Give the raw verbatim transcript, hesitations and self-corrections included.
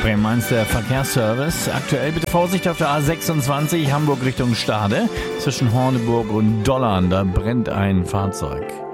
Bremen eins der Verkehrsservice. Aktuell bitte Vorsicht auf der A sechsundzwanzig Hamburg Richtung Stade. Zwischen Horneburg und Dollern, da brennt ein Fahrzeug.